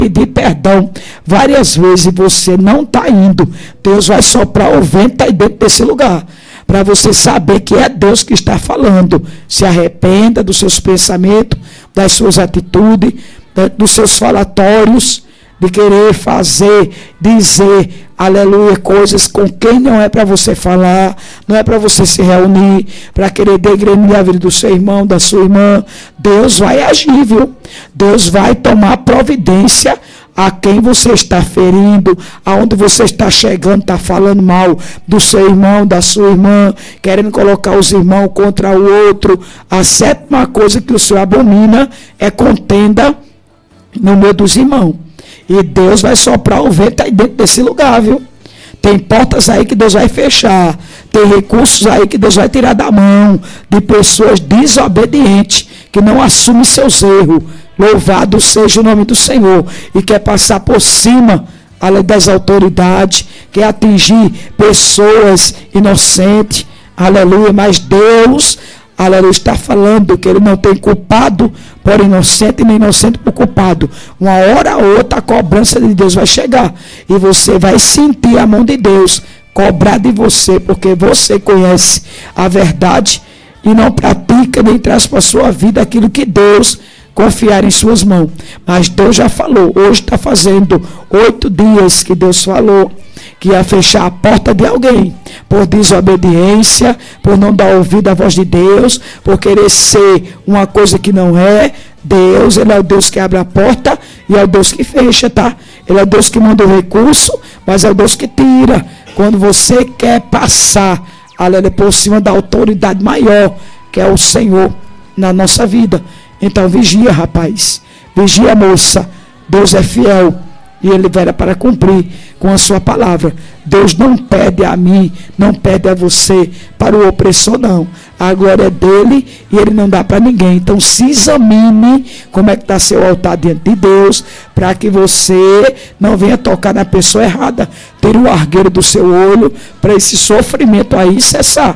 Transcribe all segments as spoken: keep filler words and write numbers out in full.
pedir perdão várias vezes e você não está indo, Deus vai soprar o vento aí dentro desse lugar, para você saber que é Deus que está falando. Se arrependa dos seus pensamentos, das suas atitudes, dos seus falatórios, de querer fazer, dizer, aleluia, coisas com quem não é para você falar, não é para você se reunir, para querer degrenir a vida do seu irmão, da sua irmã. Deus vai agir, viu? Deus vai tomar providência a quem você está ferindo, aonde você está chegando, está falando mal do seu irmão, da sua irmã, querendo colocar os irmãos contra o outro. A sétima coisa que o Senhor abomina é contenda no meio dos irmãos. E Deus vai soprar o vento aí dentro desse lugar, viu? Tem portas aí que Deus vai fechar. Tem recursos aí que Deus vai tirar da mão de pessoas desobedientes, que não assumem seus erros. Louvado seja o nome do Senhor. E quer passar por cima, além das autoridades, quer atingir pessoas inocentes. Aleluia. Mas Deus, aleluia, está falando que Ele não tem culpado por inocente, nem inocente por culpado. Uma hora ou outra a cobrança de Deus vai chegar. E você vai sentir a mão de Deus cobrar de você, porque você conhece a verdade e não pratica nem traz para a sua vida aquilo que Deus confiar em suas mãos. Mas Deus já falou. Hoje está fazendo oito dias que Deus falou que ia fechar a porta de alguém por desobediência, por não dar ouvido à voz de Deus, por querer ser uma coisa que não é. Deus, Ele é o Deus que abre a porta e é o Deus que fecha, tá? Ele é o Deus que manda o recurso, mas é o Deus que tira. Quando você quer passar, aleluia, por cima da autoridade maior, que é o Senhor na nossa vida. Então vigia, rapaz, vigia, moça. Deus é fiel e Ele verá para cumprir com a sua palavra. Deus não pede a mim, não pede a você para o opressor, não. A glória é dele e Ele não dá para ninguém. Então se examine como é que está seu altar diante de Deus, para que você não venha tocar na pessoa errada. Tire o argueiro do seu olho para esse sofrimento aí cessar.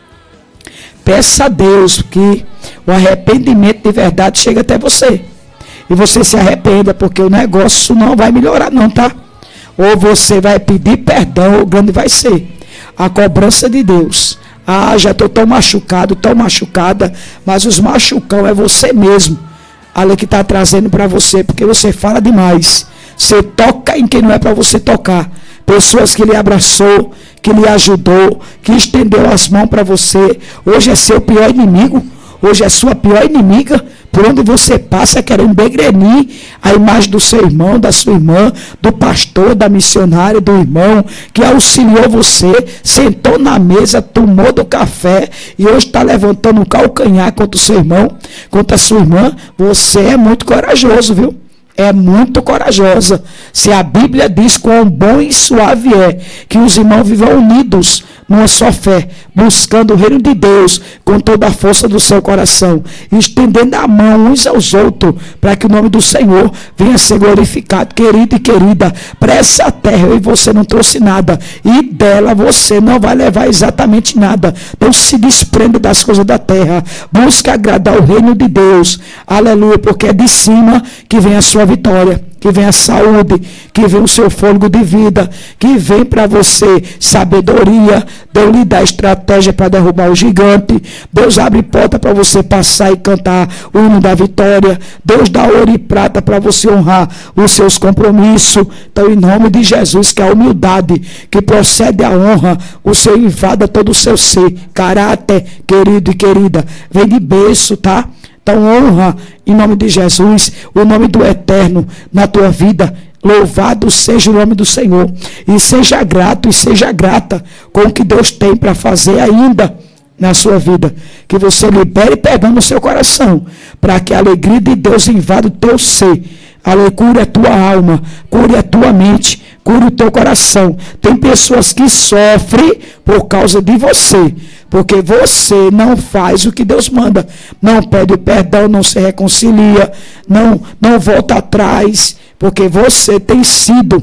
Peça a Deus que o arrependimento de verdade chegue até você. E você se arrependa, porque o negócio não vai melhorar não, tá? Ou você vai pedir perdão, ou grande vai ser a cobrança de Deus. Ah, já estou tão machucado, tão machucada, mas os machucão é você mesmo, ali que está trazendo para você, porque você fala demais. Você toca em quem não é para você tocar. Pessoas que lhe abraçou, que lhe ajudou, que estendeu as mãos para você, hoje é seu pior inimigo, hoje é sua pior inimiga. Por onde você passa querendo degrenir a imagem do seu irmão, da sua irmã, do pastor, da missionária, do irmão, que auxiliou você, sentou na mesa, tomou do café e hoje está levantando um calcanhar contra o seu irmão, contra a sua irmã. Você é muito corajoso, viu? É muito corajosa. Se a Bíblia diz quão bom e suave é que os irmãos vivam unidos numa só fé, buscando o reino de Deus com toda a força do seu coração, estendendo a mão uns aos outros, para que o nome do Senhor venha ser glorificado. Querido e querida, para essa terra eu e você não trouxe nada, e dela você não vai levar exatamente nada. Então se desprenda das coisas da terra, busque agradar o reino de Deus, aleluia, porque é de cima que vem a sua vitória, que vem a saúde, que vem o seu fôlego de vida, que vem para você sabedoria. Deus lhe dá estratégia para derrubar o gigante. Deus abre porta para você passar e cantar o hino da vitória. Deus dá ouro e prata para você honrar os seus compromissos. Então, em nome de Jesus, que a humildade que procede a honra, o Senhor invada todo o seu ser, caráter, querido e querida. Vem de berço, tá? Então honra em nome de Jesus, o nome do Eterno na tua vida. Louvado seja o nome do Senhor. E seja grato e seja grata com o que Deus tem para fazer ainda na sua vida. Que você libere perdão no seu coração, para que a alegria de Deus invada o teu ser. Ale, cure a tua alma, cure a tua mente, cure o teu coração. Tem pessoas que sofrem por causa de você, porque você não faz o que Deus manda, não pede o perdão, não se reconcilia, não, não volta atrás, porque você tem sido,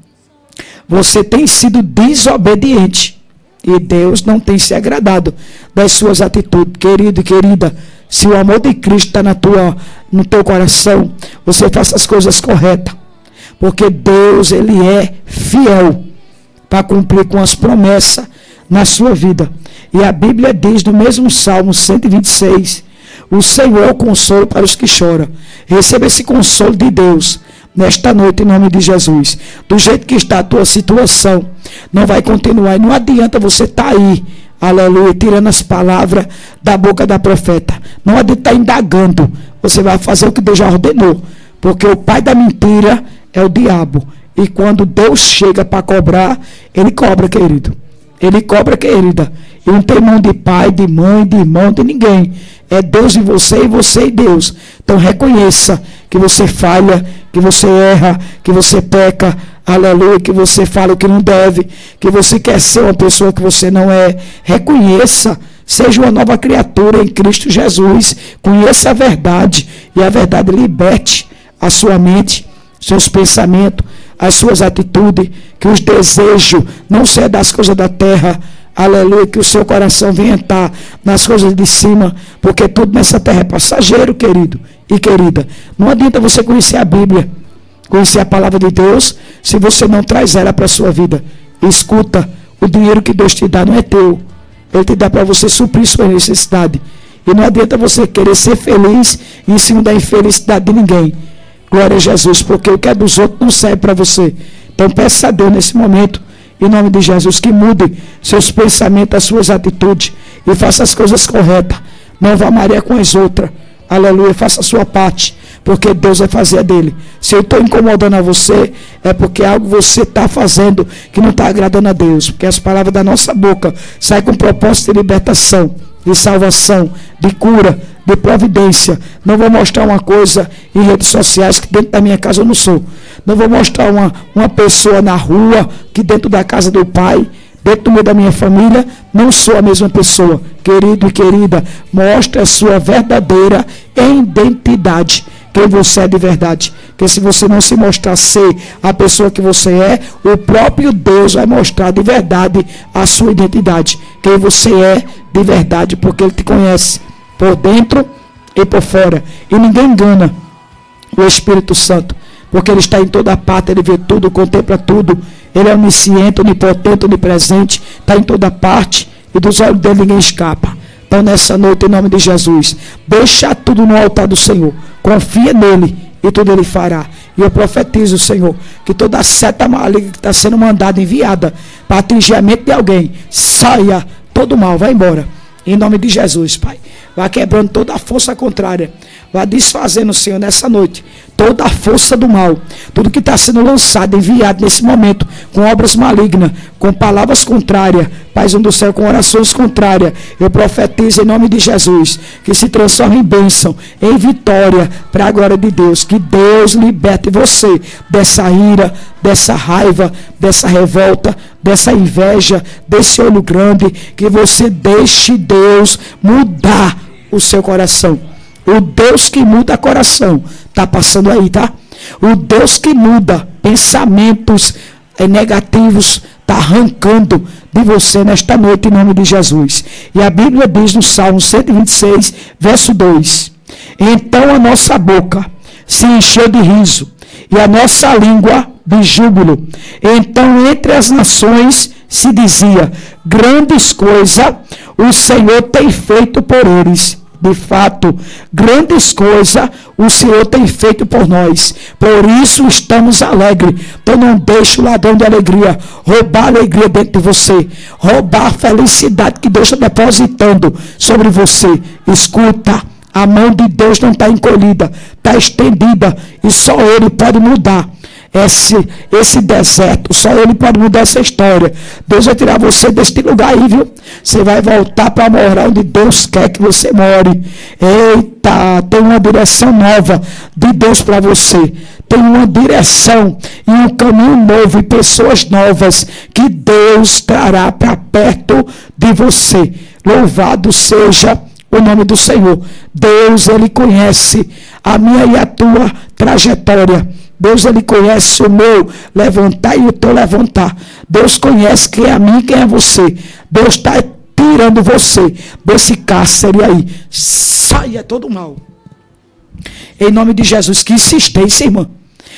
você tem sido desobediente, e Deus não tem se agradado das suas atitudes. Querido e querida, se o amor de Cristo está na tua, no teu coração, você faça as coisas corretas, porque Deus, Ele é fiel para cumprir com as promessas na sua vida. E a Bíblia diz no mesmo Salmo cento e vinte e seis, o Senhor é o consolo para os que choram. Receba esse consolo de Deus nesta noite, em nome de Jesus. Do jeito que está a tua situação, não vai continuar. E não adianta você estar aí, aleluia, tirando as palavras da boca da profeta. Não adianta estar indagando. Você vai fazer o que Deus já ordenou. Porque o pai da mentira é o diabo. E quando Deus chega para cobrar, Ele cobra, querido. Ele cobra, querida. E não tem mão de pai, de mãe, de irmão, de ninguém. É Deus em você e você e Deus. Então reconheça que você falha, que você erra, que você peca, aleluia, que você fala o que não deve, que você quer ser uma pessoa que você não é. Reconheça, seja uma nova criatura em Cristo Jesus. Conheça a verdade e a verdade liberte a sua mente, seus pensamentos, as suas atitudes, que os desejos não sejam das coisas da terra, aleluia, que o seu coração venha estar nas coisas de cima, porque tudo nessa terra é passageiro, querido e querida. Não adianta você conhecer a Bíblia, conhecer a palavra de Deus, se você não traz ela para a sua vida. Escuta, o dinheiro que Deus te dá não é teu, Ele te dá para você suprir sua necessidade. E não adianta você querer ser feliz em cima da infelicidade de ninguém. Glória a Jesus, porque o que é dos outros não serve para você. Então peça a Deus nesse momento, em nome de Jesus, que mude seus pensamentos, as suas atitudes, e faça as coisas corretas. Não vá Maria com as outras. Aleluia, faça a sua parte, porque Deus vai fazer a dele. Se eu estou incomodando a você, é porque algo você está fazendo que não está agradando a Deus. Porque as palavras da nossa boca saem com propósito de libertação, de salvação, de cura, de providência. Não vou mostrar uma coisa em redes sociais que dentro da minha casa eu não sou. Não vou mostrar uma, uma pessoa na rua que dentro da casa do pai, dentro do meio da minha família, não sou a mesma pessoa. Querido e querida, mostre a sua verdadeira identidade. Quem você é de verdade. Porque se você não se mostrar ser a pessoa que você é, o próprio Deus vai mostrar de verdade a sua identidade. Quem você é de verdade, porque Ele te conhece por dentro e por fora. E ninguém engana o Espírito Santo, porque Ele está em toda parte, Ele vê tudo, contempla tudo. Ele é onisciente, onipotente, onipresente, está em toda parte, e dos olhos dele ninguém escapa. Então nessa noite, em nome de Jesus, deixa tudo no altar do Senhor, confia nele e tudo Ele fará. E eu profetizo, Senhor, que toda seta maligna que está sendo mandada, enviada para atingir a mente de alguém, saia todo mal, vai embora. Em nome de Jesus, Pai. Vai quebrando toda a força contrária. Vai desfazendo, Senhor, nessa noite, toda a força do mal. Tudo que está sendo lançado, enviado nesse momento, com obras malignas, com palavras contrárias, Paizão do céu, com orações contrárias. Eu profetizo em nome de Jesus, que se transforme em bênção, em vitória, para a glória de Deus. Que Deus liberte você dessa ira, dessa raiva, dessa revolta, dessa inveja, desse olho grande. Que você deixe Deus mudar o seu coração. O Deus que muda coração está passando aí, tá? O Deus que muda pensamentos é, negativos está arrancando de você nesta noite em nome de Jesus. E a Bíblia diz no Salmo cento e vinte e seis, verso dois: então a nossa boca se encheu de riso e a nossa língua de júbilo. Então entre as nações se dizia: grandes coisas o Senhor tem feito por eles. De fato, grandes coisas o Senhor tem feito por nós. Por isso estamos alegres. Então não deixe o ladrão de alegria roubar a alegria dentro de você, roubar a felicidade que Deus está depositando sobre você. Escuta, a mão de Deus não está encolhida, está estendida, e só Ele pode mudar Esse, esse deserto, só Ele pode mudar essa história. Deus vai tirar você deste lugar aí, viu? Você vai voltar para morar onde Deus quer que você more. Eita, tem uma direção nova de Deus para você. Tem uma direção e um caminho novo e pessoas novas que Deus trará para perto de você. Louvado seja o nome do Senhor. Deus, Ele conhece a minha e a tua trajetória. Deus, Ele conhece o meu levantar e o teu levantar. Deus conhece quem é a mim e quem é você. Deus está tirando você desse cárcere aí. Saia todo mal. Em nome de Jesus, que insistência, irmã.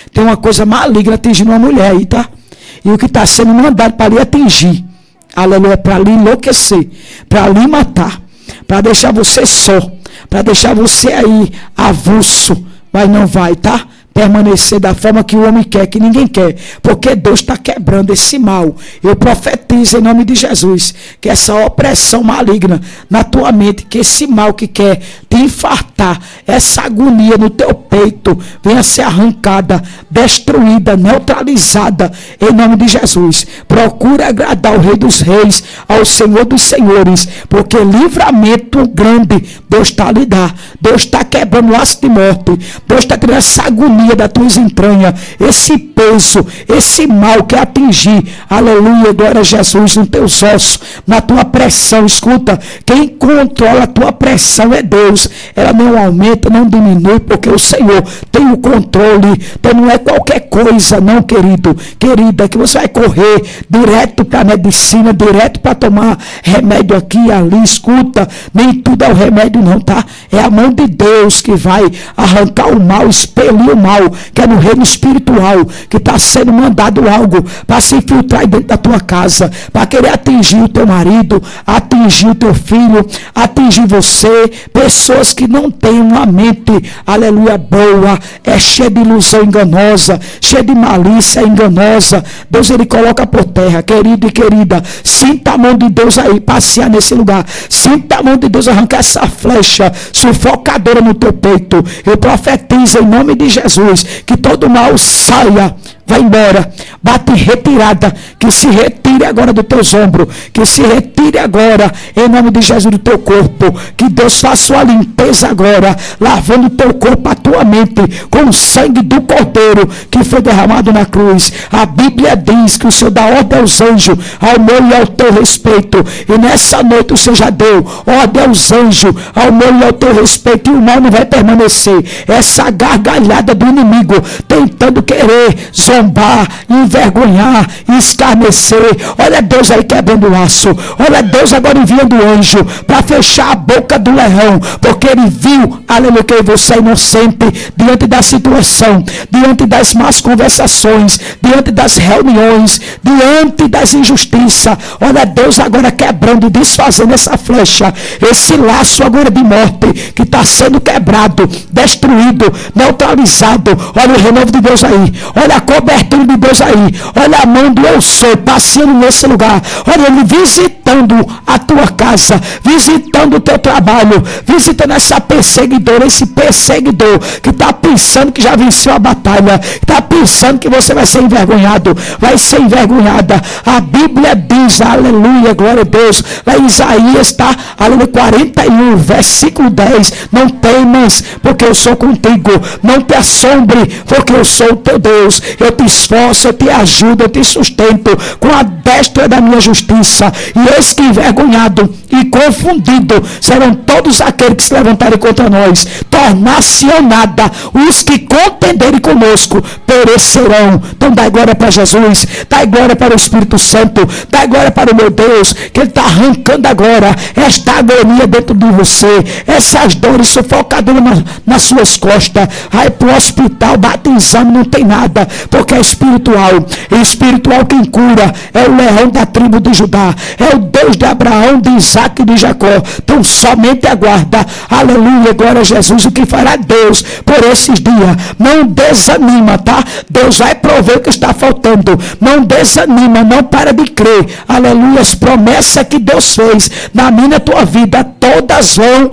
Tem uma coisa maligna atingindo uma mulher aí, tá? E o que está sendo mandado para lhe atingir, aleluia, para lhe enlouquecer, para lhe matar, para deixar você só, para deixar você aí avulso, mas não vai, tá? Permanecer da forma que o homem quer, que ninguém quer, porque Deus está quebrando esse mal. Eu profetizo em nome de Jesus que essa opressão maligna na tua mente, que esse mal que quer te infartar, essa agonia no teu peito venha ser arrancada, destruída, neutralizada em nome de Jesus. Procura agradar o Rei dos Reis, ao Senhor dos Senhores, porque livramento grande Deus está lhe dando. Deus está quebrando o laço de morte, Deus está tirando essa agonia das tuas entranhas, esse peso, esse mal que atingir, aleluia, glória a Jesus, nos teus ossos, na tua pressão. Escuta, quem controla a tua pressão é Deus. Ela não aumenta, não diminui, porque o Senhor tem o controle. Então não é qualquer coisa, não, querido, querida, que você vai correr direto para a medicina, direto para tomar remédio aqui e ali. Escuta, nem tudo é o remédio não, tá? É a mão de Deus que vai arrancar o mal, expelir o mal, que é no reino espiritual, que está sendo mandado algo para se infiltrar dentro da tua casa, para querer atingir o teu marido, atingir o teu filho, atingir você. Pessoas que não têm uma mente, aleluia, boa, é cheia de ilusão enganosa, cheia de malícia enganosa. Deus, ele coloca por terra, querido e querida, sinta a mão de Deus aí passear nesse lugar, sinta a mão de Deus arrancar essa flecha sufocadora no teu peito. Eu profetizo em nome de Jesus que todo mal saia, vai embora, bate retirada, que se retire agora dos teus ombros, que se retire agora em nome de Jesus do teu corpo, que Deus faça uma limpeza agora, lavando o teu corpo, a tua mente, com o sangue do Cordeiro que foi derramado na cruz. A Bíblia diz que o Senhor dá ordem aos anjos ao meu e ao teu respeito, e nessa noite o Senhor já deu ordem aos anjos ao meu e ao teu respeito, e o mal não vai permanecer. Essa gargalhada do inimigo tentando querer zombar, envergonhar, escarnecer, olha Deus aí quebrando o laço, olha Deus agora enviando o anjo para fechar a boca do leão, porque ele viu, aleluia, que você é inocente diante da situação, diante das más conversações, diante das reuniões, diante das injustiças. Olha Deus agora quebrando e desfazendo essa flecha, esse laço agora de morte que está sendo quebrado, destruído, neutralizado. Olha o renovo de Deus aí, olha a cobertura de Deus aí, olha a mão do eu sou passeando nesse lugar, olha ele visitando a tua casa, visitando o teu trabalho, visitando essa perseguidora, esse perseguidor que está pensando que já venceu a batalha, está pensando que você vai ser envergonhado, vai ser envergonhada. A Bíblia diz, aleluia, glória a Deus, lá em Isaías, tá, aleluia, quarenta e um, versículo dez, não temas, porque eu sou contigo, não te assombre, porque eu sou o teu Deus, eu te esforço, eu te ajudo, eu te sustento com a destra da minha justiça. E eis que envergonhado e confundido serão todos aqueles que se levantarem contra nós, tornar-se-ão nada os que contenderem conosco, perecerão. Então dá glória para Jesus, dá glória para o Espírito Santo, dá glória para o meu Deus, que ele está arrancando agora esta agonia dentro de você, essas dores sufocadoras nas, nas suas costas. Vai para o hospital, bate exame, não tem nada, porque é espiritual. E espiritual quem cura é o leão da tribo de Judá, é o Deus de Abraão, de Isaac e de Jacó. Então somente aguarda, aleluia, glória a Jesus, o que fará Deus por esses dias. Não desanima, tá? Deus vai prover o que está faltando. Não desanima, não para de crer, aleluia. As promessas que Deus fez na minha e tua vida, todas vão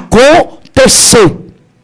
acontecer.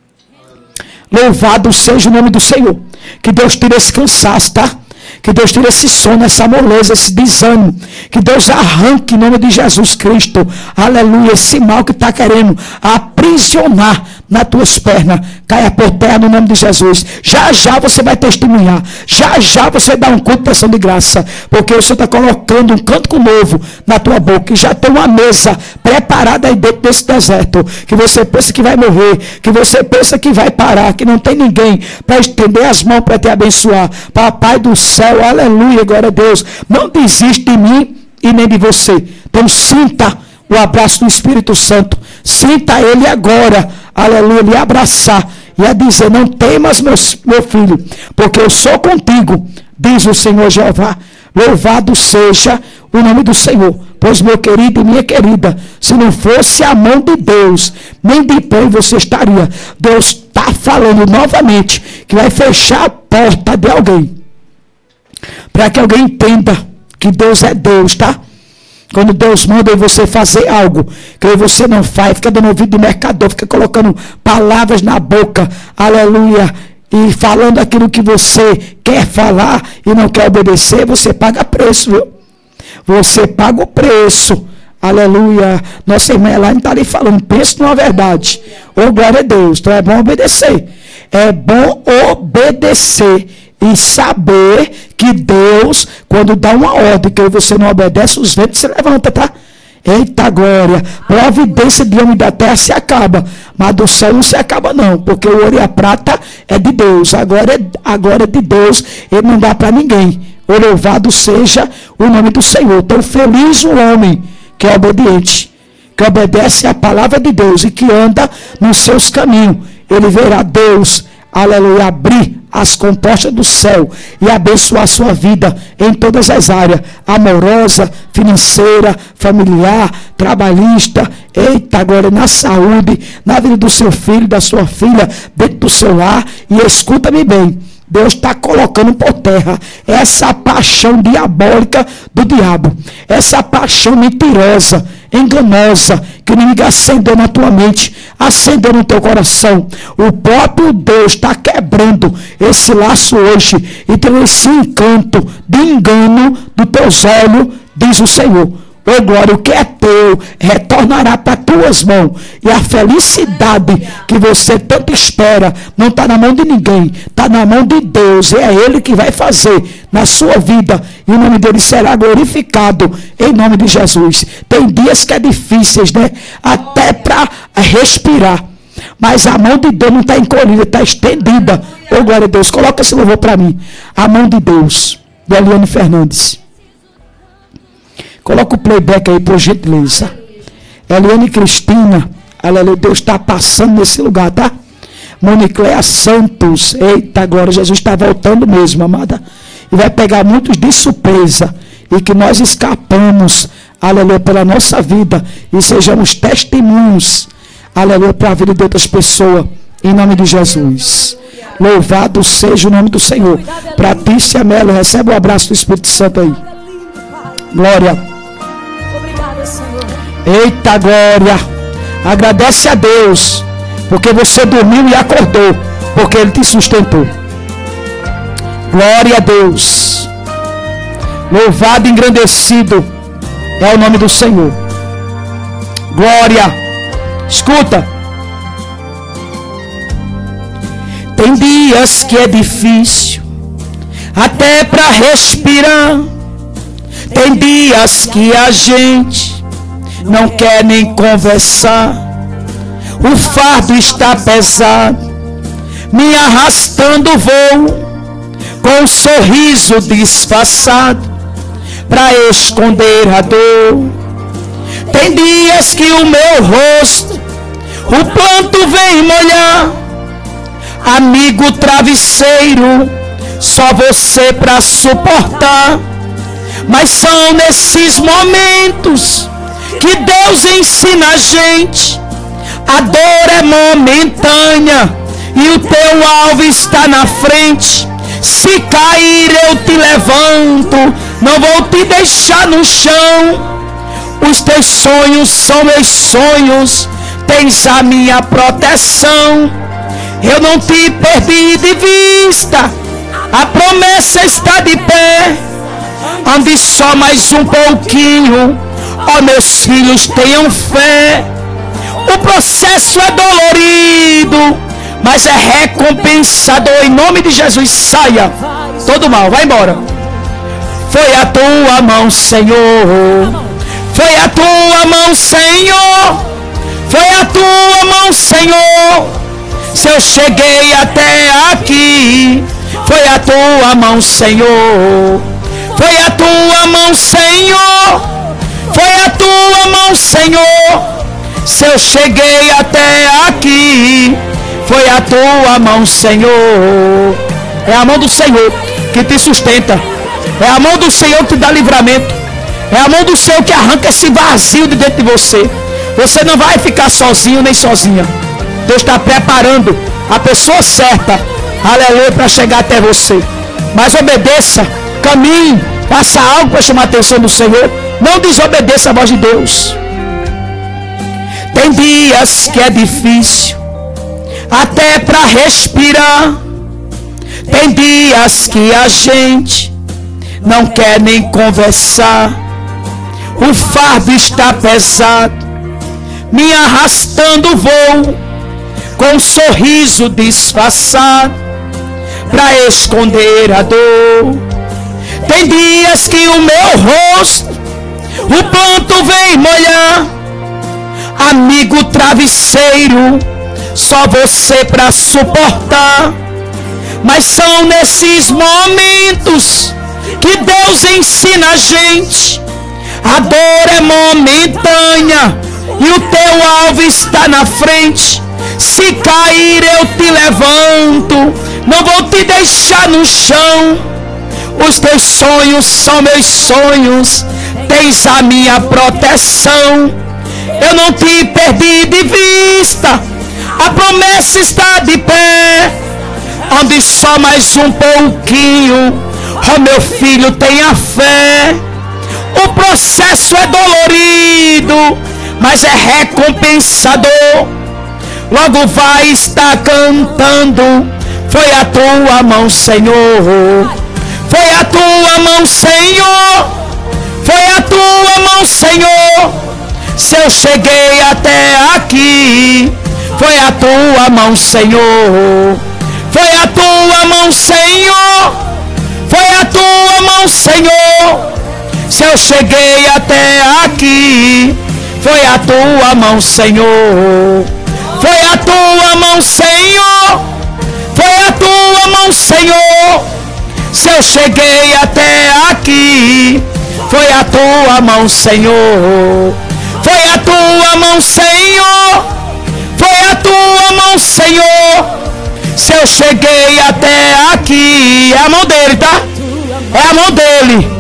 Louvado seja o nome do Senhor. Que Deus tire esse cansaço, tá? Que Deus tire esse sono, essa moleza, esse desânimo. Que Deus arranque em nome de Jesus Cristo, aleluia, esse mal que está querendo aprisionar nas tuas pernas. Caia por terra no nome de Jesus. Já já você vai testemunhar. Já já você dá um culto de ação de graça. Porque o Senhor está colocando um cântico novo na tua boca. E já tem uma mesa preparada aí dentro desse deserto. Que você pensa que vai morrer. Que você pensa que vai parar. Que não tem ninguém para estender as mãos para te abençoar. Papai do céu, aleluia, glória a Deus. Não desiste de mim e nem de você. Então sinta o abraço do Espírito Santo. Sinta ele agora, aleluia, lhe abraçar e a dizer: não temas, meu, meu filho, porque eu sou contigo, diz o Senhor Jeová. Louvado seja o nome do Senhor. Pois, meu querido e minha querida, se não fosse a mão de Deus, nem de pé você estaria. Deus está falando novamente que vai fechar a porta de alguém, para que alguém entenda que Deus é Deus, tá? Quando Deus manda você fazer algo que você não faz, fica dando ouvido de mercador, fica colocando palavras na boca, aleluia, e falando aquilo que você quer falar e não quer obedecer, você paga preço, viu? Você paga o preço, aleluia. Nossa irmã Elaine está ali falando, pensa numa verdade. Oh, glória a Deus. Então é bom obedecer. É bom obedecer e saber que Deus, quando dá uma ordem que você não obedece, os ventos se levantam, tá? Eita glória, providência de homem da terra se acaba, mas do céu não se acaba não, porque o ouro e a prata é de Deus, agora é, agora é de Deus, ele não dá para ninguém. O louvado seja o nome do Senhor. Então feliz o homem que é obediente, que obedece à palavra de Deus e que anda nos seus caminhos. Ele verá Deus, aleluia, abrir as comportas do céu e abençoar a sua vida em todas as áreas, amorosa, financeira, familiar, trabalhista, eita, agora na saúde, na vida do seu filho, da sua filha, dentro do seu lar. E escuta-me bem, Deus está colocando por terra essa paixão diabólica do diabo, essa paixão mentirosa, enganosa, que o inimigo acendeu na tua mente, acendeu no teu coração. O próprio Deus está quebrando esse laço hoje e tem esse encanto de engano dos teus olhos, diz o Senhor. Ô glória, o que é teu retornará para tuas mãos. E a felicidade que você tanto espera não está na mão de ninguém, está na mão de Deus. E é Ele que vai fazer na sua vida. E o nome dele será glorificado em nome de Jesus. Tem dias que é difíceis, né? Até para respirar. Mas a mão de Deus não está encolhida, está estendida. Ô glória a Deus, coloca esse louvor para mim. A mão de Deus, de Eliane Fernandes. Coloca o playback aí, por gentileza. Eliane Cristina, aleluia, Deus está passando nesse lugar, tá? Monicléa Santos, eita, agora Jesus está voltando mesmo, amada. E vai pegar muitos de surpresa. E que nós escapamos, aleluia, pela nossa vida. E sejamos testemunhos, aleluia, para a vida de outras pessoas. Em nome de Jesus. Louvado seja o nome do Senhor. Pratícia Melo, recebe o abraço do Espírito Santo aí. Glória. Eita glória. Agradece a Deus, porque você dormiu e acordou, porque Ele te sustentou. Glória a Deus. Louvado e engrandecido é o nome do Senhor. Glória. Escuta. Tem dias que é difícil até para respirar. Tem dias que a gente não quer nem conversar. O fardo está pesado, me arrastando voo, com um sorriso disfarçado, para esconder a dor. Tem dias que o meu rosto, o planto vem molhar. Amigo travesseiro, só você pra suportar. Mas são nesses momentos que Deus ensina a gente. A dor é momentânea e o teu alvo está na frente. Se cair eu te levanto, não vou te deixar no chão. Os teus sonhos são meus sonhos, tens a minha proteção. Eu não te perdi de vista, a promessa está de pé. Ande só mais um pouquinho, ó meus filhos, tenham fé. O processo é dolorido, mas é recompensador. Em nome de Jesus, saia todo mal, vai embora. Foi a tua mão, Senhor. Foi a tua mão, Senhor. Foi a tua mão, Senhor. Se eu cheguei até aqui, foi a tua mão, Senhor. Foi a tua mão, Senhor. Foi a tua mão, Senhor. Se eu cheguei até aqui, Foi a tua mão, Senhor. É a mão do Senhor que te sustenta. É a mão do Senhor que te dá livramento. É a mão do Senhor que arranca esse vazio de dentro de você. Você não vai ficar sozinho nem sozinha. Deus está preparando a pessoa certa, aleluia, para chegar até você. Mas obedeça, caminhe, faça algo para chamar a atenção do Senhor. Não desobedeça a voz de Deus. Tem dias que é difícil até para respirar. Tem dias que a gente não quer nem conversar. O fardo está pesado, me arrastando voo, com um sorriso disfarçado, pra esconder a dor. Tem dias que o meu rosto, o planto vem molhar. Amigo travesseiro, só você pra suportar. Mas são nesses momentos que Deus ensina a gente. A dor é momentânea e o teu alvo está na frente. Se cair eu te levanto, não vou te deixar no chão. Os teus sonhos são meus sonhos, tens a minha proteção. Eu não te perdi de vista, a promessa está de pé. Ande só mais um pouquinho, oh meu filho, tenha fé. O processo é dolorido, mas é recompensador. Logo vai estar cantando. Foi a tua mão, Senhor. Foi a tua mão, Senhor. Foi a tua mão, Senhor. Se eu cheguei até aqui, foi a tua mão, Senhor. Foi a tua mão, Senhor. Foi a tua mão, Senhor. Se eu cheguei até aqui, foi a tua mão, Senhor. Foi a tua mão, Senhor. Foi a tua mão, Senhor. Se eu cheguei até aqui, foi a tua mão, Senhor. Foi a tua mão, Senhor. Foi a tua mão, Senhor. Se eu cheguei até aqui, é a mão dele, tá? É a mão dele.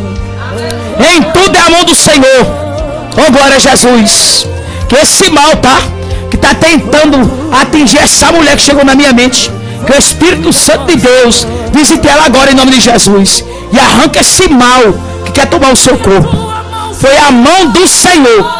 Em tudo é a mão do Senhor. Oh, glória a Jesus. Que esse mal, tá? Que está tentando atingir essa mulher que chegou na minha mente, que o Espírito Santo de Deus visite ela agora em nome de Jesus. E arranca esse mal que quer tomar o seu corpo. Foi a mão do Senhor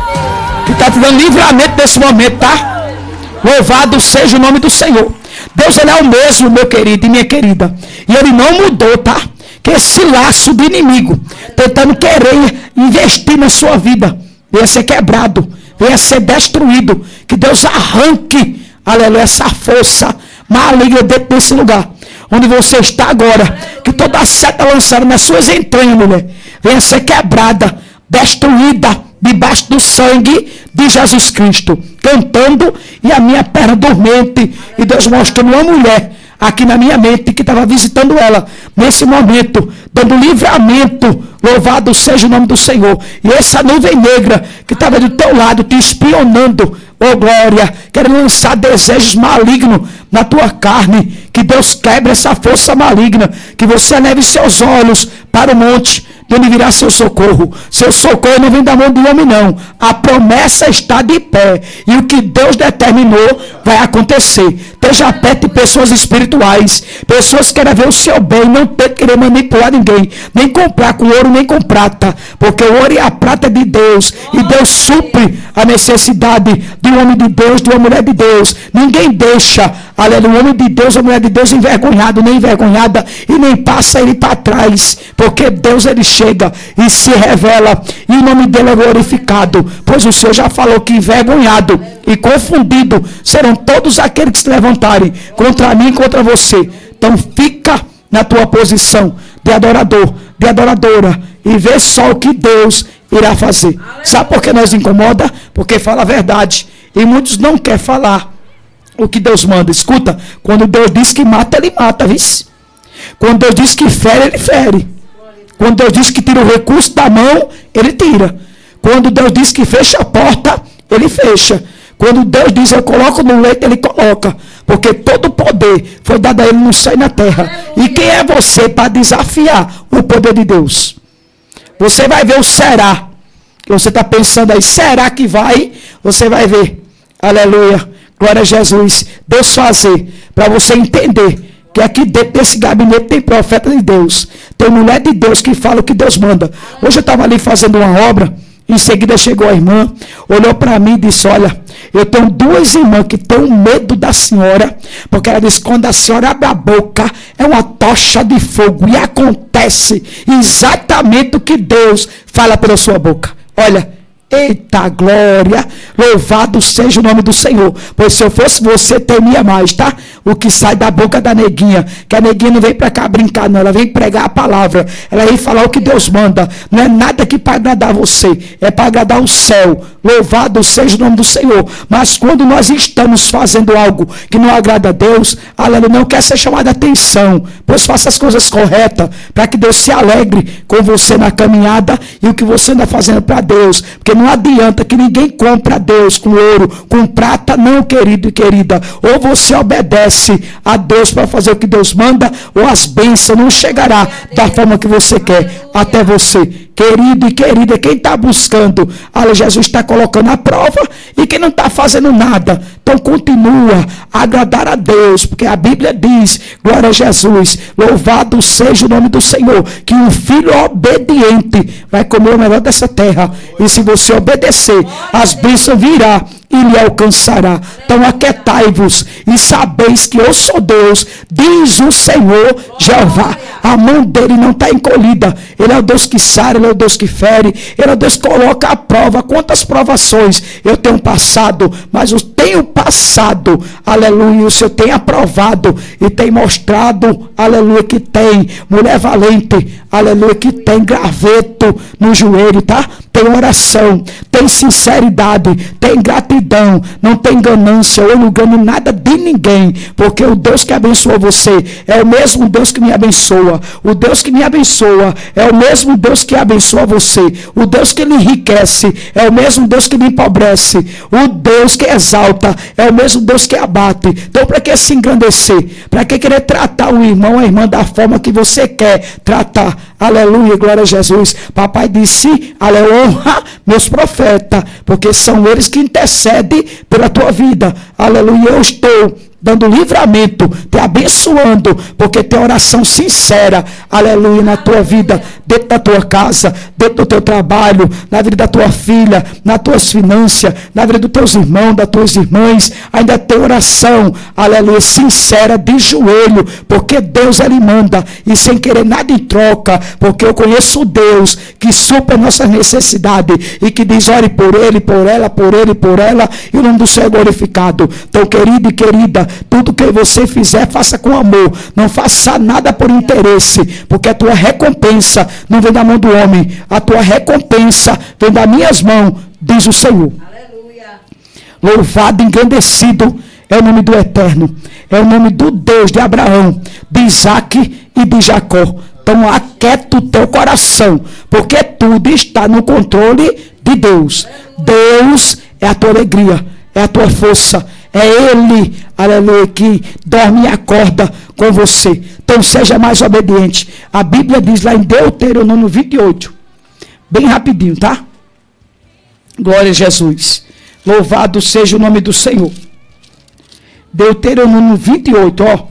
que está te dando livramento nesse momento, tá? Louvado seja o nome do Senhor. Deus, ele é o mesmo, meu querido e minha querida. E ele não mudou, tá? Que esse laço do inimigo tentando querer investir na sua vida venha ser quebrado, venha ser destruído. Que Deus arranque, aleluia, essa força maligna dentro desse lugar onde você está agora. Que toda a seta lançada nas suas entranhas, mulher, venha ser quebrada, destruída debaixo do sangue de Jesus Cristo. Cantando e a minha perna dormente, e Deus mostrando uma mulher aqui na minha mente que estava visitando ela nesse momento, dando livramento. Louvado seja o nome do Senhor. E essa nuvem negra que estava do teu lado te espionando, oh glória, querendo lançar desejos malignos na tua carne, que Deus quebre essa força maligna, que você leve seus olhos para o monte de onde virá seu socorro. Seu socorro não vem da mão do homem, não. A promessa está de pé, e o que Deus determinou vai acontecer. Esteja perto de pessoas espirituais, pessoas que querem ver o seu bem, não ter que querer manipular ninguém, nem comprar com ouro nem com prata, porque o ouro e a prata é de Deus, e Deus supre a necessidade de um homem de Deus, de uma mulher de Deus. Ninguém deixa, aleluia, um homem de Deus, uma mulher de Deus envergonhado, nem envergonhada, e nem passa ele para trás, porque Deus, ele chega e se revela, e o nome dele é glorificado, pois o Senhor já falou que envergonhado e confundido serão todos aqueles que se levantarem contra mim e contra você. Então fica na tua posição de adorador, de adoradora, e vê só o que Deus irá fazer. Sabe por que nós incomoda? Porque fala a verdade, e muitos não querem falar o que Deus manda. Escuta, quando Deus diz que mata, ele mata, viu? Quando Deus diz que fere, ele fere. Quando Deus diz que tira o recurso da mão, ele tira. Quando Deus diz que fecha a porta, ele fecha. Quando Deus diz, eu coloco no leito, ele coloca. Porque todo poder foi dado a ele no céu e na terra. E quem é você para desafiar o poder de Deus? Você vai ver o será. Que você está pensando aí, será que vai? Você vai ver. Aleluia. Glória a Jesus. Deus fazer. Para você entender que aqui dentro desse gabinete tem profeta de Deus. Tem mulher de Deus que fala o que Deus manda. Hoje eu estava ali fazendo uma obra. Em seguida chegou a irmã, olhou para mim e disse, olha, eu tenho duas irmãs que têm medo da senhora, porque ela disse, quando a senhora abre a boca, é uma tocha de fogo, e acontece exatamente o que Deus fala pela sua boca. Olha, eita glória, louvado seja o nome do Senhor, pois se eu fosse você, temia mais, tá? O que sai da boca da neguinha, que a neguinha não vem para cá brincar não, ela vem pregar a palavra, ela vem falar o que Deus manda, não é nada aqui para agradar você, é para agradar o céu, louvado seja o nome do Senhor. Mas quando nós estamos fazendo algo que não agrada a Deus, ela não quer ser chamada a atenção, pois faça as coisas corretas, para que Deus se alegre com você na caminhada, e o que você anda fazendo para Deus, porque não adianta que ninguém compra a Deus com ouro, com prata, não, querido e querida. Ou você obedece a Deus para fazer o que Deus manda, ou as bênçãos não chegará da forma que você quer até você. Querido e querida, quem está buscando, olha, Jesus está colocando a prova, e quem não está fazendo nada, então continua a agradar a Deus, porque a Bíblia diz, glória a Jesus, louvado seja o nome do Senhor, que o filho obediente vai comer o melhor dessa terra, e se você obedecer, as bênçãos virão e lhe alcançará. Então aquietai-vos e sabeis que eu sou Deus, diz o Senhor Jeová. A mão dele não está encolhida, ele é o Deus que sara, ele é o Deus que fere, ele é o Deus que coloca a prova. Quantas provações eu tenho passado, mas eu tenho passado, aleluia, o Senhor tem aprovado e tem mostrado, aleluia, que tem mulher valente, aleluia, que tem graveto no joelho, tá? Tem oração, tem sinceridade, tem gratidão, não tem ganância, eu não ganho nada de ninguém, porque o Deus que abençoa você é o mesmo Deus que me abençoa. O Deus que me abençoa é o mesmo Deus que abençoa você. O Deus que lhe enriquece é o mesmo Deus que me empobrece. O Deus que exalta é o mesmo Deus que abate. Então, para que se engrandecer? Para que querer tratar o irmão, a irmã da forma que você quer tratar? Aleluia, glória a Jesus. Papai disse, aleluia, honra meus profetas, porque são eles que intercedem pela tua vida. Aleluia, eu estou dando livramento, te abençoando, porque tem oração sincera, aleluia, na tua vida, dentro da tua casa, dentro do teu trabalho, na vida da tua filha, nas tuas finanças, na vida dos teus irmãos, das tuas irmãs, ainda tem oração, aleluia, sincera, de joelho, porque Deus ele manda, e sem querer nada em troca, porque eu conheço o Deus que supra nossas necessidades, e que diz, ore por ele, por ela, por ele, por ela, e o nome do Senhor é glorificado. Então, querido e querida, tudo que você fizer, faça com amor. Não faça nada por interesse, porque a tua recompensa não vem da mão do homem. A tua recompensa vem das minhas mãos, diz o Senhor. Aleluia. Louvado, engrandecido é o nome do Eterno. É o nome do Deus de Abraão, de Isaac e de Jacó. Então aquieta o teu coração, porque tudo está no controle de Deus. Deus é a tua alegria, é a tua força. É Ele, aleluia, que dorme e acorda com você. Então seja mais obediente. A Bíblia diz lá em Deuteronômio vinte e oito. Bem rapidinho, tá? Glória a Jesus. Louvado seja o nome do Senhor. Deuteronômio vinte e oito, ó.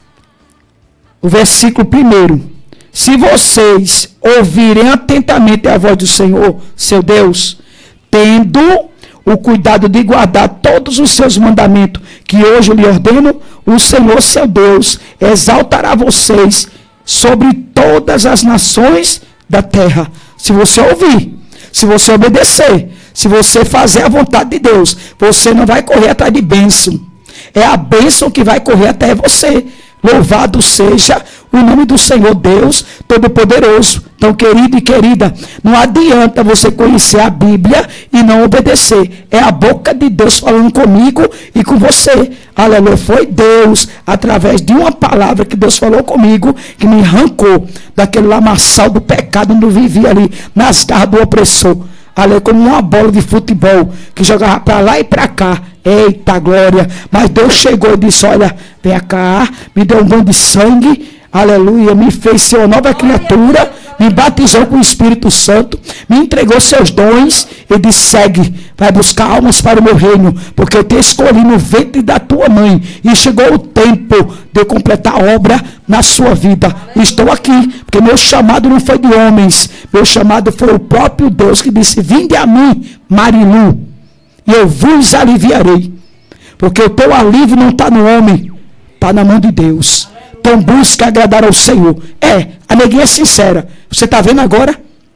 O versículo primeiro. Se vocês ouvirem atentamente a voz do Senhor, seu Deus, tendo o cuidado de guardar todos os seus mandamentos, que hoje eu lhe ordeno, o Senhor, seu Deus, exaltará vocês sobre todas as nações da terra. Se você ouvir, se você obedecer, se você fazer a vontade de Deus, você não vai correr atrás de bênção. É a bênção que vai correr até você. Louvado seja o nome do Senhor Deus Todo-Poderoso. Então, querido e querida, não adianta você conhecer a Bíblia e não obedecer. É a boca de Deus falando comigo e com você. Aleluia. Foi Deus, através de uma palavra que Deus falou comigo, que me arrancou daquele lamaçal do pecado onde eu vivia ali, nas garras do opressor. ali como uma bola de futebol, que jogava para lá e para cá. Eita glória, mas Deus chegou e disse, olha, vem cá, me deu um banho de sangue, aleluia, me fez ser uma nova criatura, me batizou com o Espírito Santo, me entregou seus dons e disse, segue, vai buscar almas para o meu reino, porque eu te escolhi no ventre da tua mãe, e chegou o tempo de eu completar a obra na sua vida. Estou aqui, porque meu chamado não foi de homens, meu chamado foi o próprio Deus que disse, vinde a mim, Marilu, e eu vos aliviarei, porque o teu alívio não está no homem, está na mão de Deus. Então busca agradar ao Senhor. É, a neguinha é sincera. Você está vendo agora?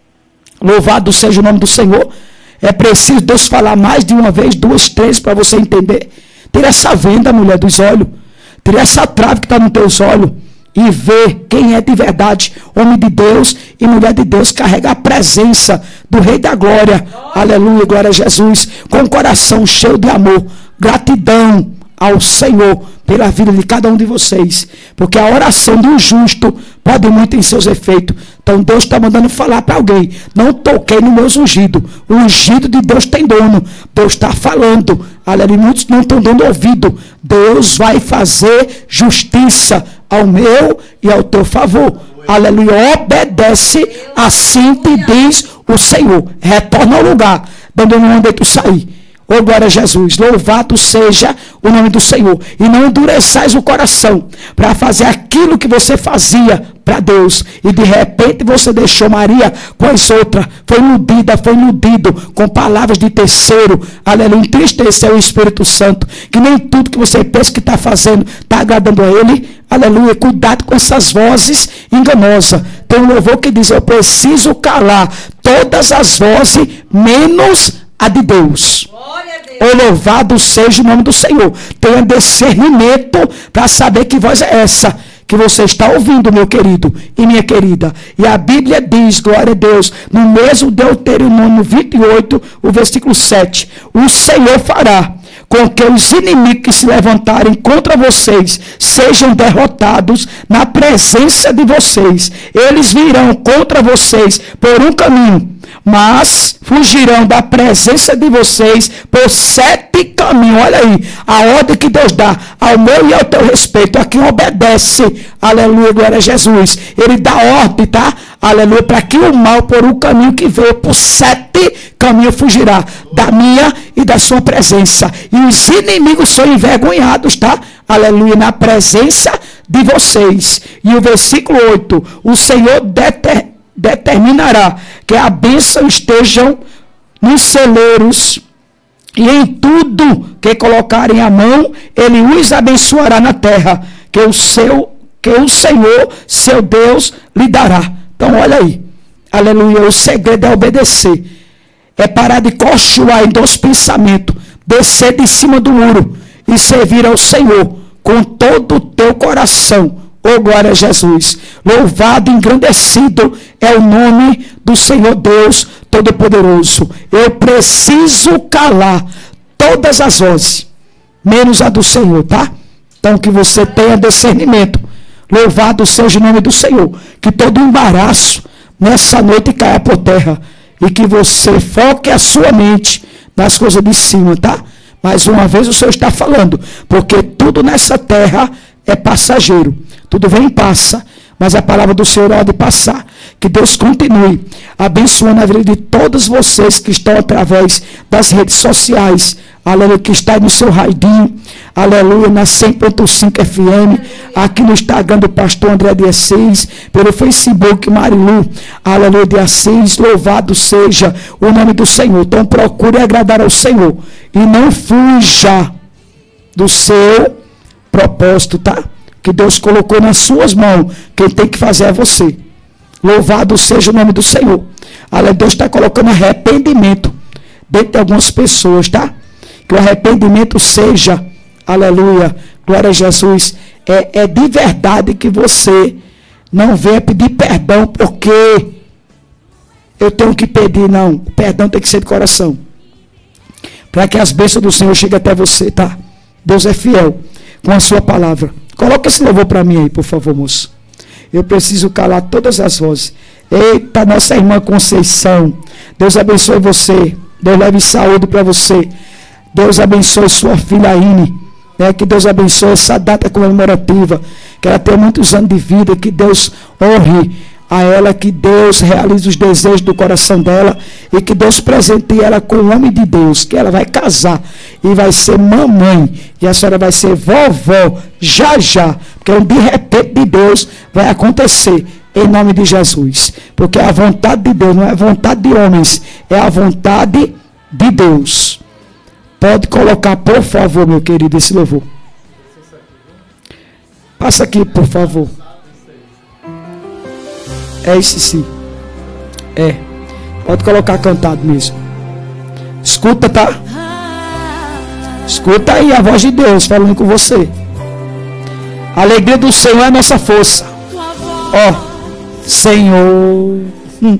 Louvado seja o nome do Senhor. É preciso Deus falar mais de uma vez, duas, três, para você entender. Tira essa venda, mulher, dos olhos. Tira essa trave que está nos teus olhos. E vê quem é de verdade. Homem de Deus e mulher de Deus. Carrega a presença do Rei da Glória. Aleluia, glória a Jesus. Com o coração cheio de amor. Gratidão ao Senhor pela vida de cada um de vocês, porque a oração do justo pode muito em seus efeitos. Então Deus está mandando falar para alguém, não toquei no meu ungido, o ungido de Deus tem dono, Deus está falando, aleluia, muitos não estão dando ouvido. Deus vai fazer justiça ao meu e ao teu favor, aleluia, obedece, assim te diz o Senhor, retorna ao lugar, dando um mandei tu sair. Oh, glória a Jesus, louvado seja o nome do Senhor. E não endureçais o coração para fazer aquilo que você fazia para Deus. E de repente você deixou Maria com as outras. Foi iludida, foi iludido com palavras de terceiro. Aleluia, entristeceu o Espírito Santo. Que nem tudo que você pensa que está fazendo está agradando a Ele. Aleluia, cuidado com essas vozes enganosas. Tem um louvor que diz, eu preciso calar todas as vozes, menos a de Deus. Oh, louvado seja o nome do Senhor. Tenha discernimento para saber que voz é essa que você está ouvindo, meu querido e minha querida. E a Bíblia diz, glória a Deus, no mesmo Deuteronômio vinte e oito, o versículo sete, o Senhor fará com que os inimigos que se levantarem contra vocês sejam derrotados na presença de vocês. Eles virão contra vocês por um caminho, mas fugirão da presença de vocês por sete caminhos. Olha aí, a ordem que Deus dá ao meu e ao teu respeito, a quem obedece, aleluia, glória a Jesus. Ele dá ordem, tá? Aleluia, para que o mal por um caminho que veio, por sete caminhos fugirá da minha e da sua presença. E os inimigos são envergonhados, tá? Aleluia, na presença de vocês. E o versículo oito, o Senhor determina determinará que a bênção estejam nos celeiros e em tudo que colocarem a mão, ele os abençoará na terra, que o, seu, que o Senhor, seu Deus, lhe dará. Então olha aí, aleluia, o segredo é obedecer, é parar de cochoar em dois pensamentos, descer de cima do muro e servir ao Senhor com todo o teu coração. Oh, glória a Jesus. Louvado e engrandecido é o nome do Senhor Deus Todo-Poderoso. Eu preciso calar todas as vozes, menos a do Senhor, tá? Então que você tenha discernimento. Louvado seja o nome do Senhor. Que todo embaraço nessa noite caia por terra. E que você foque a sua mente nas coisas de cima, tá? Mais uma vez o Senhor está falando. Porque tudo nessa terra é passageiro. Tudo vem e passa, mas a palavra do Senhor há de passar. Que Deus continue abençoando a vida de todos vocês que estão através das redes sociais. Aleluia, que está aí no seu radinho. Aleluia, na cem ponto cinco F M. Aqui no Instagram do pastor André de Assis. Pelo Facebook Marilu. Aleluia de Assis. Louvado seja o nome do Senhor. Então procure agradar ao Senhor. E não fuja do seu propósito, tá? Que Deus colocou nas suas mãos. Quem tem que fazer é você. Louvado seja o nome do Senhor. Aleluia, Deus está colocando arrependimento dentro de algumas pessoas, tá? Que o arrependimento seja, aleluia, glória a Jesus, é, é de verdade que você não venha pedir perdão porque eu tenho que pedir, não. O perdão tem que ser de coração. Para que as bênçãos do Senhor cheguem até você, tá? Deus é fiel com a sua palavra. Coloca esse louvor para mim aí, por favor, moço. Eu preciso calar todas as vozes. Eita, nossa irmã Conceição. Deus abençoe você. Deus leve saúde para você. Deus abençoe sua filha Aine. Né? Que Deus abençoe essa data comemorativa. Que ela tenha muitos anos de vida. Que Deus honre a ela. Que Deus realize os desejos do coração dela. E que Deus presenteie ela com o homem de Deus. Que ela vai casar e vai ser mamãe. E a senhora vai ser vovó já já. Porque um de repente de Deus vai acontecer. Em nome de Jesus. Porque a vontade de Deus não é a vontade de homens. É a vontade de Deus. Pode colocar, por favor, meu querido, esse louvor. Passa aqui, por favor. É esse sim. É. Pode colocar cantado mesmo. Escuta, tá? Escuta aí a voz de Deus falando com você. A alegria do Senhor é a nossa força. Ó. Oh. Senhor, hum.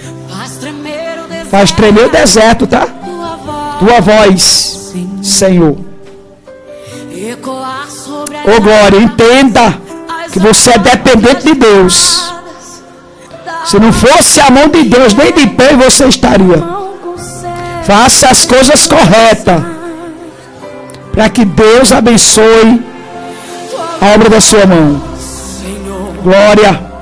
faz tremer o deserto, tá? Tua voz, Senhor. Ô glória, entenda que você é dependente de Deus. Se não fosse a mão de Deus, nem de pé você estaria. Faça as coisas corretas, para que Deus abençoe a obra da sua mão. Glória.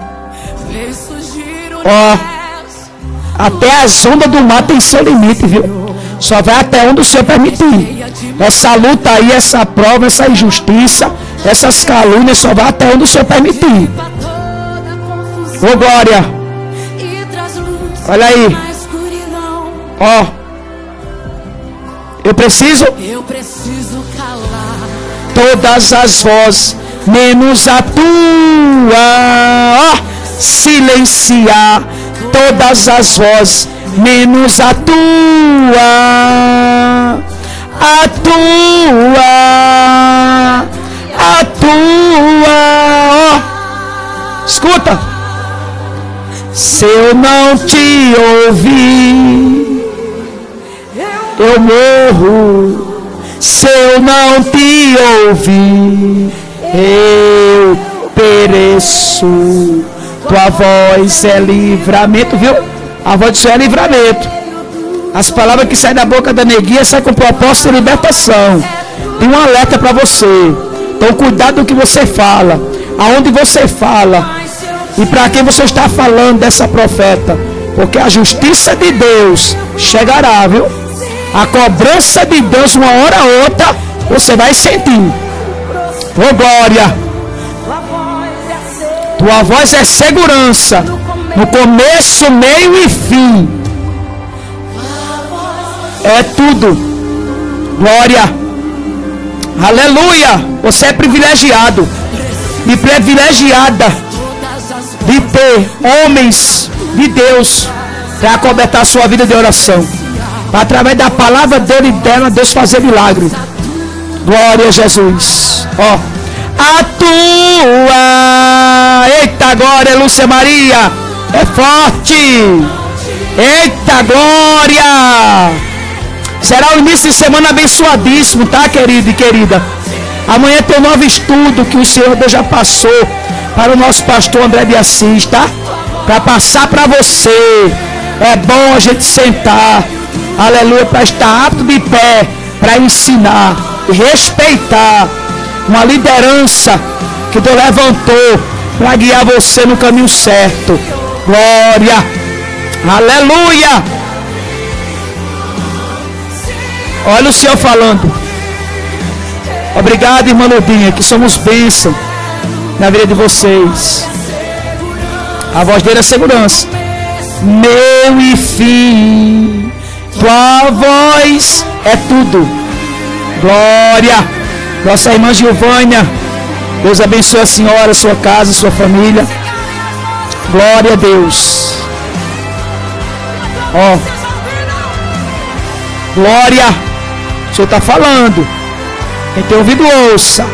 Ó, até as ondas do mar tem seu limite, viu? Só vai até onde o Senhor permitir. Essa luta aí, essa prova, essa injustiça, essas calúnias, só vai até onde o Senhor permitir. Ô glória. Olha aí. Ó. Eu preciso. Eu preciso calar todas as vozes, menos a tua. Ó. Silenciar todas as vozes, menos a tua, a tua, a tua. Oh, escuta. Se eu não te ouvir, eu morro. Se eu não te ouvir, eu pereço. Tua voz é livramento, viu? A voz do Senhor é livramento. As palavras que saem da boca da neguinha saem com propósito de libertação. Tem um alerta para você. Então cuidado do que você fala, aonde você fala e para quem você está falando dessa profeta. Porque a justiça de Deus chegará, viu? A cobrança de Deus, uma hora ou outra, você vai sentir. Ô glória! Tua voz é segurança no começo, meio e fim. É tudo. Glória. Aleluia. Você é privilegiado e privilegiada de ter homens de Deus para acobertar a sua vida de oração. Através da palavra dele e dela, Deus fazer milagre. Glória a Jesus. Ó. A tua, eita glória, Lúcia Maria, é forte, eita glória, será o início de semana abençoadíssimo, tá querido e querida? Amanhã tem um novo estudo que o Senhor Deus já passou para o nosso pastor André de Assis, tá? Para passar para você, é bom a gente sentar, aleluia, para estar apto de pé, para ensinar e respeitar uma liderança que Deus levantou para guiar você no caminho certo. Glória. Aleluia. Olha o Senhor falando. Obrigado, irmã Lodinha, que somos bênção na vida de vocês. A voz dele é segurança. Meu e fim, tua voz é tudo. Glória. Nossa irmã Gilvânia, Deus abençoe a senhora, sua casa, sua família. Glória a Deus. Ó, glória. O Senhor está falando. Quem tem ouvido, ouça.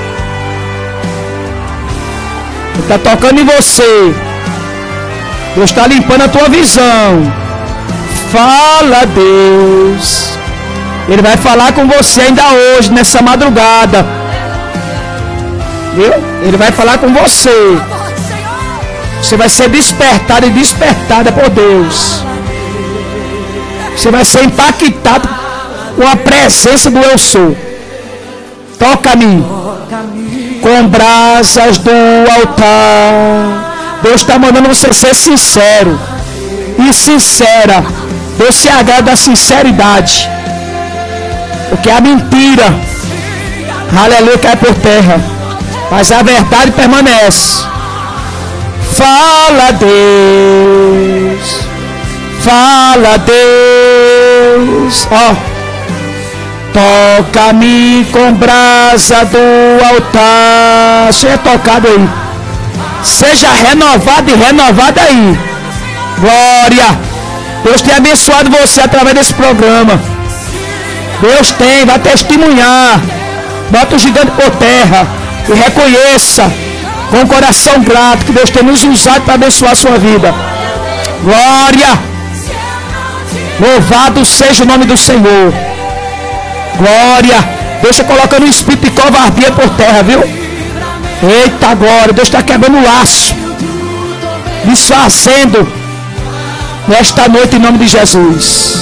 Ele está tocando em você. Deus está limpando a tua visão. Fala, Deus. Ele vai falar com você ainda hoje, nessa madrugada. Viu? Ele vai falar com você. Você vai ser despertado e despertada por Deus. Você vai ser impactado com a presença do eu sou. Toca-me com brasas do altar. Deus está mandando você ser sincero e sincera. Deus se agrada da sinceridade, porque a mentira, aleluia, cai por terra, mas a verdade permanece. Fala, Deus, fala, Deus, ó, toca-me com brasa do altar. Seja tocado aí, seja renovado e renovado aí. Glória. Deus tem abençoado você através desse programa. Deus tem, vai testemunhar. Bota o gigante por terra e reconheça com o coração grato que Deus tem nos usado para abençoar a sua vida. Glória. Louvado seja o nome do Senhor. Glória. Deus está colocando um espírito de covardia por terra, viu? Eita glória. Deus está quebrando o laço, desfazendo nesta noite em nome de Jesus.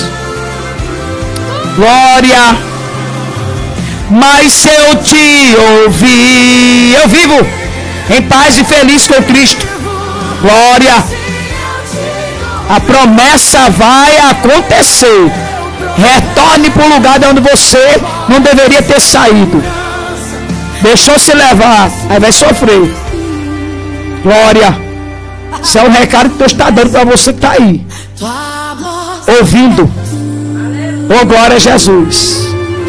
Glória. Mas se eu te ouvir, eu vivo em paz e feliz com Cristo. Glória. A promessa vai acontecer. Retorne para o lugar de onde você não deveria ter saído. Deixou se levar, aí vai sofrer. Glória. Isso é um recado que Deus está dando para você que está aí ouvindo. Oh, glória a Jesus.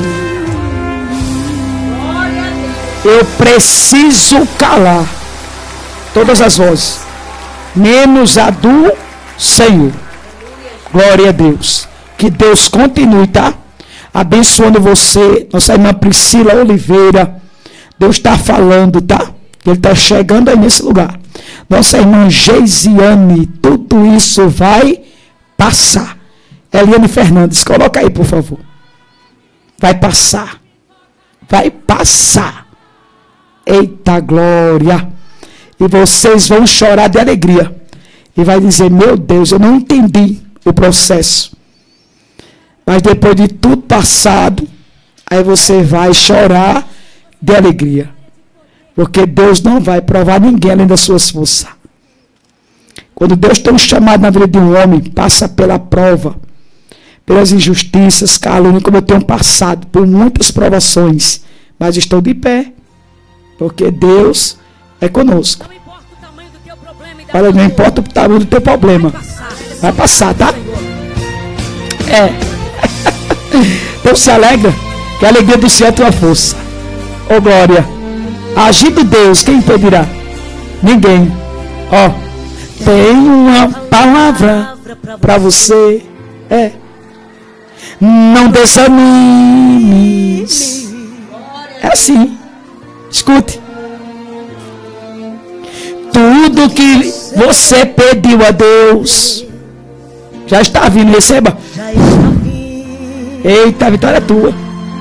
Eu preciso calar todas as vozes, menos a do Senhor. Glória a Deus. Que Deus continue, tá? Abençoando você, nossa irmã Priscila Oliveira. Deus está falando, tá? Ele está chegando aí nesse lugar. Nossa irmã Geisiane, tudo isso vai passar. Eliane Fernandes, coloca aí, por favor. Vai passar. Vai passar. Eita glória. E vocês vão chorar de alegria. E vai dizer, meu Deus, eu não entendi o processo. Mas depois de tudo passado, aí você vai chorar de alegria. Porque Deus não vai provar ninguém além das suas forças. Quando Deus tem um chamado na vida de um homem, passa pela prova, pelas injustiças, calúnia, como eu tenho passado por muitas provações, mas estou de pé, porque Deus é conosco. Olha, não importa o tamanho do teu problema, vai passar, tá? É. Então se alegra, que a alegria do céu é a tua força. Ô glória. Agindo Deus, quem impedirá? Ninguém. Ó, tem uma palavra para você. É. Não desanimes. É assim. Escute. Tudo que você pediu a Deus já está vindo. Receba. Eita, a vitória é tua.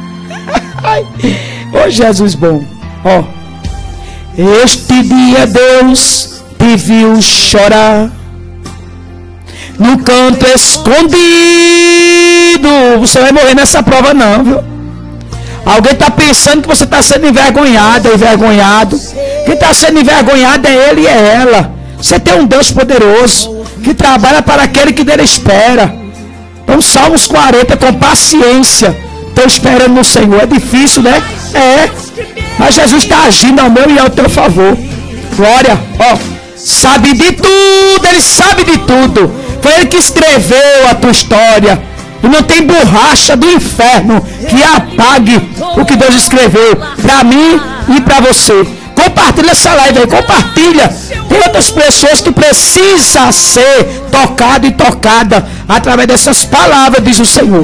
Ô Jesus bom. Ó. Este dia Deus te viu chorar no canto escondido. Você vai morrer nessa prova não, viu? Alguém está pensando que você está sendo envergonhado, envergonhado. Quem está sendo envergonhado é ele e é ela. Você tem um Deus poderoso que trabalha para aquele que dele espera. Então Salmos quarenta, com paciência, estou esperando no Senhor. É difícil, né? É. Mas Jesus está agindo ao meu e ao teu favor. Glória, ó, sabe de tudo, ele sabe de tudo. Foi ele que escreveu a tua história. E não tem borracha do inferno que apague o que Deus escreveu para mim e para você. Compartilha essa live aí, compartilha. Tem outras pessoas que precisam ser tocado e tocada através dessas palavras, diz o Senhor.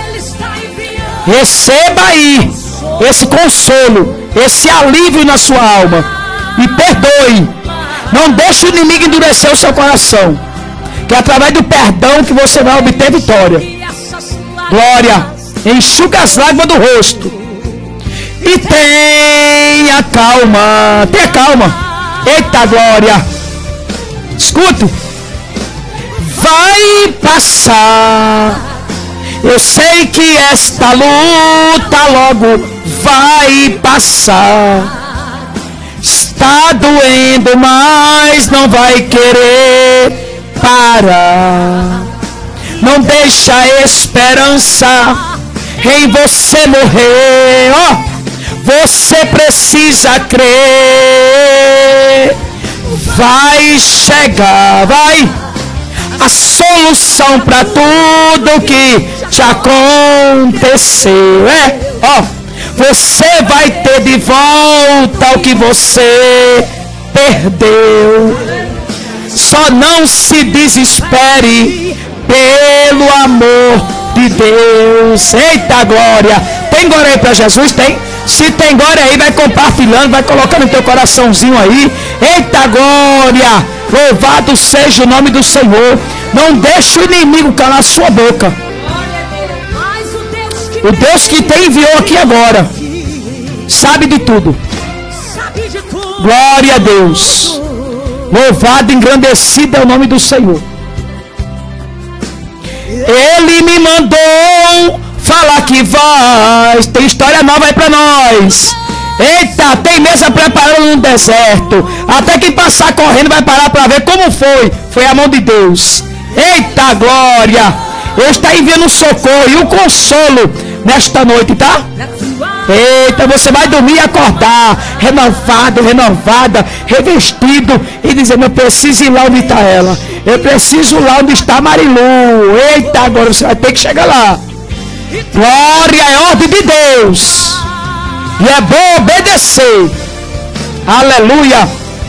Receba aí esse consolo, esse alívio na sua alma. E perdoe. Não deixe o inimigo endurecer o seu coração. Que é através do perdão que você vai obter vitória. Glória. Enxuga as lágrimas do rosto. E tenha calma. Tenha calma. Eita glória. Escute. Vai passar. Eu sei que esta luta logo vai passar. Está doendo, mas não vai querer parar. Não deixa a esperança em você morrer. Oh, você precisa crer. Vai chegar, vai, a solução para tudo que te aconteceu. É, ó, você vai ter de volta o que você perdeu. Só não se desespere pelo amor de Deus. Eita glória! Tem glória aí para Jesus? Tem? Se tem glória aí, vai compartilhando, vai colocando no teu coraçãozinho aí. Eita glória! Louvado seja o nome do Senhor. Não deixe o inimigo calar a sua boca. O Deus que te enviou aqui agora sabe de tudo. Glória a Deus. Louvado, engrandecido é o nome do Senhor. Ele me mandou falar que vai. Tem história nova aí pra nós. Eita, tem mesa preparada no deserto. Até quem passar correndo vai parar para ver como foi. Foi a mão de Deus. Eita glória. Ele está enviando um socorro e um consolo nesta noite, tá? Eita, você vai dormir e acordar renovado, renovada, revestido e dizendo: eu preciso ir lá onde está ela. Eu preciso ir lá onde está Marilu. Eita, agora você vai ter que chegar lá. Glória é ordem de Deus. E é bom obedecer. Aleluia.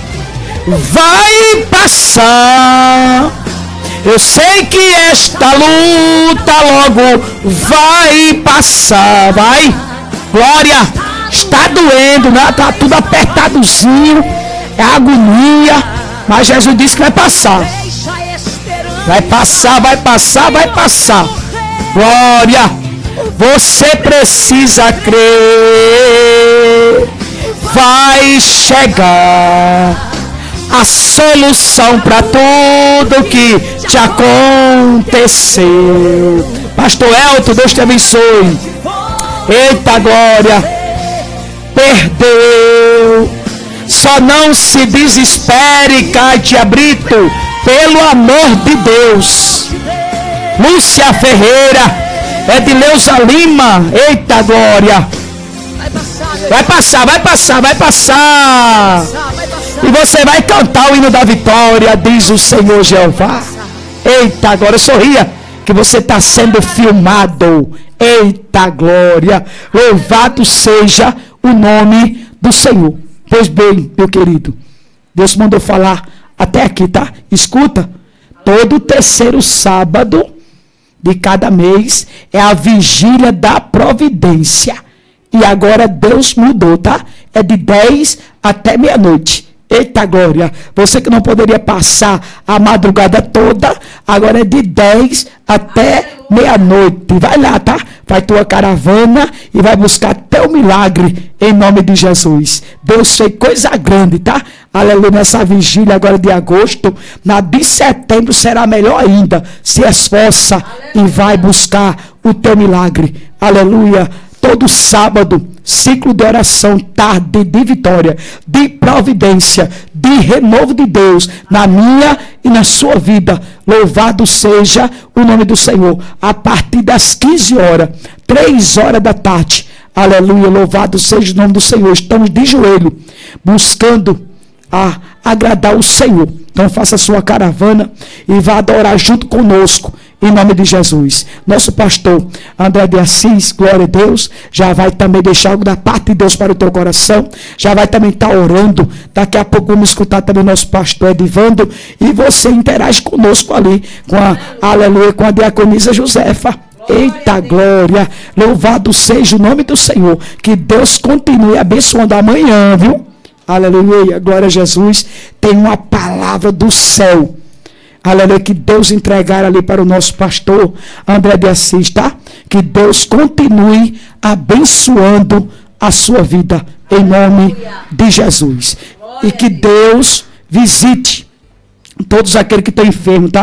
Vai passar. Eu sei que esta luta logo vai passar. Vai. Glória. Está doendo, né? Está tudo apertadozinho. É agonia. Mas Jesus disse que vai passar. Vai passar, vai passar, vai passar. Glória. Você precisa crer. Vai chegar a solução para tudo que te aconteceu. Pastor Elton, Deus te abençoe. Eita glória. Perdeu. Só não se desespere, Cátia Brito, pelo amor de Deus. Lúcia Ferreira. Edileuza Lima, eita glória. Vai passar, vai passar, vai passar. E você vai cantar o hino da vitória, diz o Senhor Jeová. Eita glória, sorria que você está sendo filmado. Eita glória, louvado seja o nome do Senhor. Pois bem, meu querido, Deus mandou falar até aqui, tá? Escuta, todo terceiro sábado de cada mês é a vigília da providência. E agora Deus mudou, tá? É de dez até meia-noite. Eita glória. Você que não poderia passar a madrugada toda, agora é de dez até meia-noite. Vai lá, tá? Vai tua caravana e vai buscar teu milagre em nome de Jesus. Deus fez coisa grande, tá? Aleluia, nessa vigília agora de agosto. Na de setembro será melhor ainda. Se esforça. Aleluia. E vai buscar o teu milagre. Aleluia. Todo sábado, ciclo de oração, tarde de vitória, de providência, de renovo de Deus na minha e na sua vida. Louvado seja o nome do Senhor. A partir das quinze horas, três horas da tarde. Aleluia, louvado seja o nome do Senhor. Estamos de joelho, buscando a agradar o Senhor. Então faça a sua caravana e vá adorar junto conosco. Em nome de Jesus. Nosso pastor André de Assis, glória a Deus, já vai também deixar algo da parte de Deus para o teu coração. Já vai também estar orando. Daqui a pouco vamos escutar também nosso pastor Edivando. E você interage conosco ali, com a, aleluia, com a diaconisa Josefa. Eita glória. Louvado seja o nome do Senhor. Que Deus continue abençoando amanhã, viu? Aleluia. Glória a Jesus. Tem uma palavra do céu. Aleluia, que Deus entregar ali para o nosso pastor André de Assis, tá? Que Deus continue abençoando a sua vida, em nome de Jesus. E que Deus visite todos aqueles que estão enfermos, tá?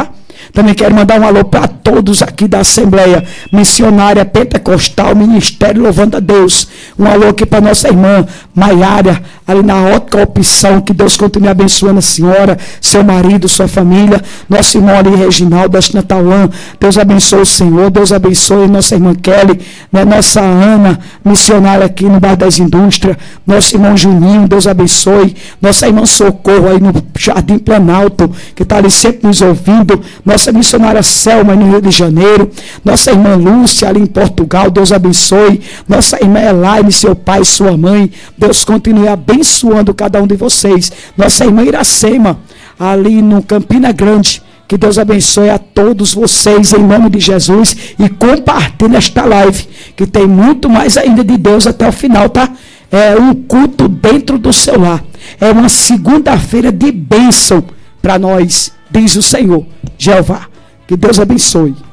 Também quero mandar um alô para todos aqui da Assembleia Missionária Pentecostal Ministério Louvando a Deus. Um alô aqui para nossa irmã Maiara, ali na Ótica Opção. Que Deus continue abençoando a senhora, seu marido, sua família. Nosso irmão ali, Reginaldo, Natauã. Deus abençoe o Senhor. Deus abençoe nossa irmã Kelly, né? Nossa Ana, missionária aqui no Bairro das Indústrias. Nosso irmão Juninho, Deus abençoe. Nossa irmã Socorro aí no Jardim Planalto, que está ali sempre nos ouvindo. Nossa missionária Selma no Rio de Janeiro. Nossa irmã Lúcia ali em Portugal, Deus abençoe. Nossa irmã Elaine, seu pai e sua mãe. Deus continue abençoando cada um de vocês. Nossa irmã Iracema, ali no Campina Grande. Que Deus abençoe a todos vocês em nome de Jesus. E compartilhe esta live, que tem muito mais ainda de Deus até o final, tá? É um culto dentro do seu lar. É uma segunda-feira de bênção para nós, diz o Senhor Jeová. Que Deus abençoe.